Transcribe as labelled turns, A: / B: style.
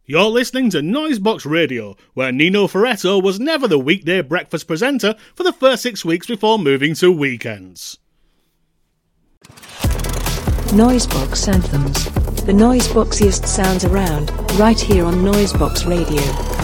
A: You're listening to Noisebox Radio, where Nino Ferretto was never the weekday breakfast presenter for the first 6 weeks before moving to weekends.
B: Noisebox Anthems. The noiseboxiest sounds around, right here on Noisebox Radio.